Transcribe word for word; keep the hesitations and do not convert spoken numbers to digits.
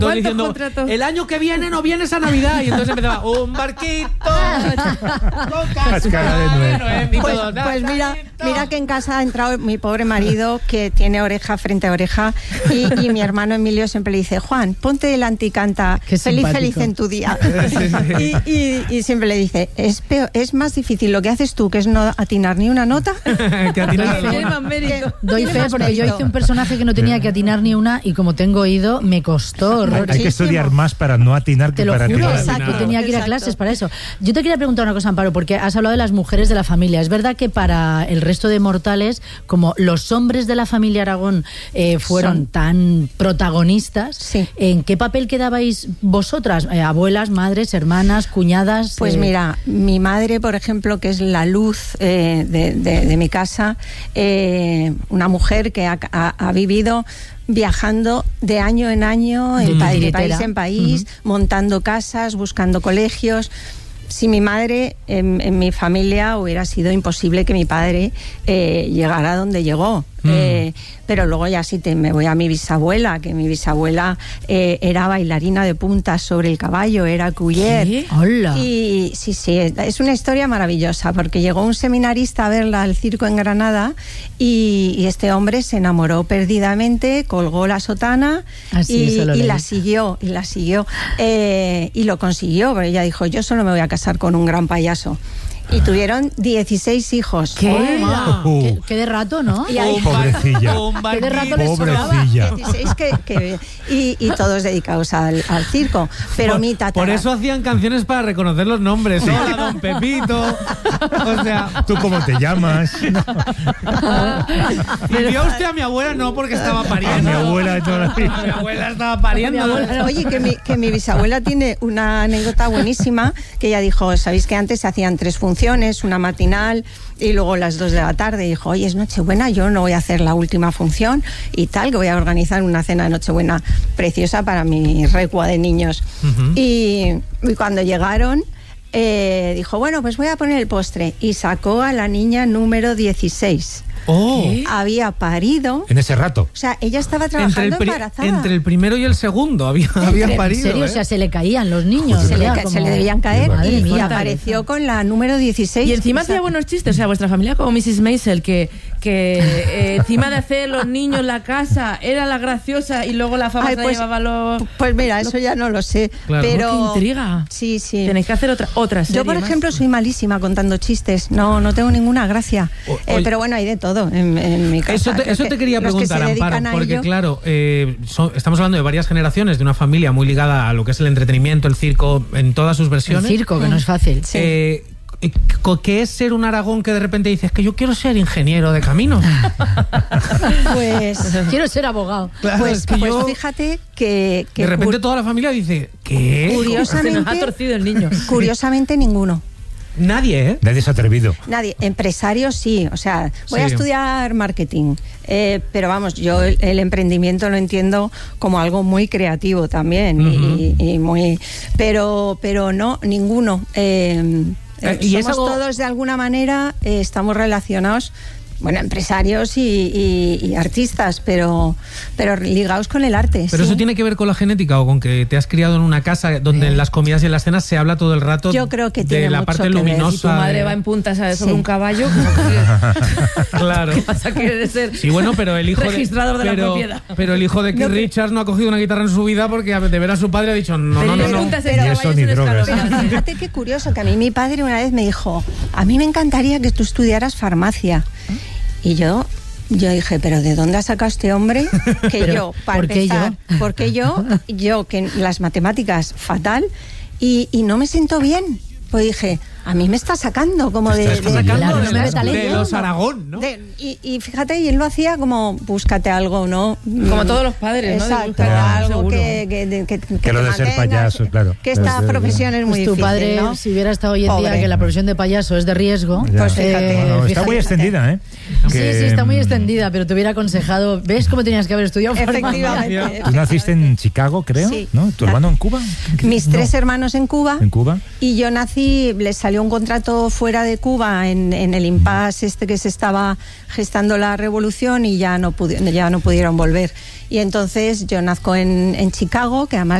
Todos diciendo, contratos? el año que viene no vienes a Navidad. Y entonces empezaba, un barquito con Cáscara de nuez. y Pues, todo, pues mira, "Navidito". mira que en casa ha entrado mi pobre marido, que tiene oreja frente a oreja, y, y mi hermano Emilio siempre le dice, Juan, ponte el anticanta, Qué feliz, simpático. feliz en tu día. Y, y, y siempre le dice, es peor, es más difícil lo que haces tú, que es no atinar ni una nota. Que atinas Que tiene alguna. más mérito. Doy Tiene fe más porque yo mérito. hice un personaje que no tenía que atinar ni una y como tengo oído, me costó Hay, horrores. hay que estudiar más para no atinar que Te lo para juro, atinar. exacto, Nada. tenía que ir a Exacto. clases para eso. Yo te quería preguntar una cosa, Amparo, porque has hablado de las mujeres de la familia. Es verdad que para el resto de mortales, como los hombres de la familia Aragón eh, fueron Son. tan protagonistas, Sí. ¿en qué papel quedabais vosotras? Eh, abuelas, madres, hermanas, cuñadas. Pues eh, mira, mi madre, por ejemplo, que es la luz eh, de, de- de mi casa, eh, una mujer que ha, ha- ha vivido viajando de año en año, en Mm. pa- de Tiritera. país en país, montando casas, buscando colegios. Si mi madre en, en mi familia hubiera sido imposible que mi padre eh, llegara a donde llegó. Mm. Eh, pero luego ya sí te, me voy a mi bisabuela, que mi bisabuela eh, era bailarina de puntas sobre el caballo, era cuyer. ¿Qué? ¡Hola! Y sí, sí, es una historia maravillosa, porque llegó un seminarista a verla al circo en Granada y, y este hombre se enamoró perdidamente, colgó la sotana Ah, sí, y, eso lo y leí. la siguió, y la siguió. Eh, y lo consiguió, pero ella dijo, yo solo me voy a casar con un gran payaso. Y tuvieron dieciséis hijos. ¿Qué? Hola. Uh. ¿Qué, qué de rato, ¿no? Y ahí- Un bar- Pobrecilla. un Qué de rato barquito. les sobraba. Pobrecilla. dieciséis que, que- y, y todos dedicados al, al circo. Pero por, mi tatara... por eso hacían canciones para reconocer los nombres. Hola, don Pepito. O sea, ¿Tú cómo te llamas? ¿y vio usted a mi abuela? No, porque estaba A pariendo. mi abuela de toda la A mi vida. abuela estaba pariendo. Mi abuela. Oye, que mi, que mi bisabuela tiene una anécdota buenísima, que ella dijo, sabéis que antes se hacían tres funciones, una matinal y luego las dos de la tarde, y dijo, oye, es Nochebuena, yo no voy a hacer la última función y tal, que voy a organizar una cena de Nochebuena preciosa para mi recua de niños. Ujú. y, y cuando llegaron, eh, dijo, bueno, pues voy a poner el postre, y sacó a la niña número dieciséis. Oh. ¿Qué? Había parido, En ese rato. o sea, ella estaba Entre trabajando el, pri- embarazada. entre el primero y el segundo había, había ¿En parido. serio? ¿eh? O sea, se le caían los niños. se le, ¿verdad? ca- se Como- le debían caer Madre y, y mía. apareció con la número dieciséis. Y encima O sea, hacía buenos chistes, o sea, vuestra familia como missus Maisel, que, que eh, encima de hacer los niños la casa, era la graciosa y luego la fama Ay, se la pues- llevaba los... Pues mira, eso ya no lo sé. Claro. Pero ¡Qué intriga! Sí, sí. Tenéis que hacer otra, otra serie Yo, por más. ejemplo, soy malísima contando chistes. No, no tengo ninguna gracia. O- Eh, oye- pero bueno, hay de todo en, en mi casa. Eso te, Creo eso que te quería los que se preguntar, dedican Amparo, a porque ello- claro, eh, son- estamos hablando de varias generaciones, de una familia muy ligada a lo que es el entretenimiento, el circo, en todas sus El versiones. circo, que no es fácil. Sí. Eh, eh, ¿Qué es ser un Aragón que de repente dices que yo quiero ser ingeniero de caminos? Pues, Quiero ser abogado. Claro, pues, es que pues yo- fíjate que, que de repente cur- toda la familia dice, ¿qué? curiosamente, Se nos ha torcido el niño. curiosamente ninguno. Nadie, ¿eh? Nadie se ha atrevido. Nadie. Empresarios sí, o sea, voy Sí. a estudiar marketing, eh, pero vamos, yo el, el emprendimiento lo entiendo como algo muy creativo también y- y, y muy, pero, pero no ninguno. Eh, Eh, eh, y es somos algo- todos de alguna manera eh, estamos relacionados. Bueno, empresarios y, y- y artistas, pero, pero ligados con el arte. Pero sí. eso tiene que ver con la genética o con que te has criado en una casa donde en las comidas y en las cenas se habla todo el rato Yo creo que de tiene la mucho parte que ver. luminosa. Si tu madre de- va en punta, ¿sabes? Sobre Sí. un caballo, como que Claro. vas a querer ser Sí, bueno, pero el hijo registrador de, pero, la propiedad. pero el hijo de Keith No, pero- Richards no ha cogido una guitarra en su vida porque de ver a su padre ha dicho no, no, no, Pedirle no. puntas en Pero- caballo Ni eso es ni un drogas. escalofrío. Pero fíjate qué curioso, que a mí mi padre una vez me dijo, a mí me encantaría que tú estudiaras farmacia. Y yo, yo dije, ¿pero de dónde ha sacado este hombre? Que Pero, yo, para ¿por qué empezar, yo? ¿por qué yo? Yo, que en las matemáticas, fatal, y, y no me siento bien. Pues dije, a mí me está sacando como de... Te está de- sacando Claro, de, no me los- da talento. de los Aragón, ¿no? de- y, y fíjate, y él lo hacía como, búscate algo, ¿no? Como todos los padres, ¿no? De Exacto, buscar algo, algo seguro. que, que, de- que, que Que lo te de ser mantengas, payaso, claro. Que Debe esta ser, profesión es muy Pues tu difícil, padre, ¿no? si hubiera estado hoy en día Pobre. que la profesión de payaso es de riesgo, Ya. Pues fíjate. eh, No, está fíjate. muy extendida, ¿eh? Sí, Que, sí, está muy mm, extendida, pero te hubiera aconsejado, ¿ves cómo tenías que haber estudiado farmacia? Efectivamente. Tú naciste en Chicago, creo, Sí. ¿no? ¿Tu hermano en Cuba? Mis No, tres hermanos en Cuba. ¿En Cuba? Y yo nací, les salió un contrato fuera de Cuba en, en el impasse este que se estaba gestando la revolución y ya no, pudi- ya no pudieron volver. Y entonces yo nazco en, en Chicago, que además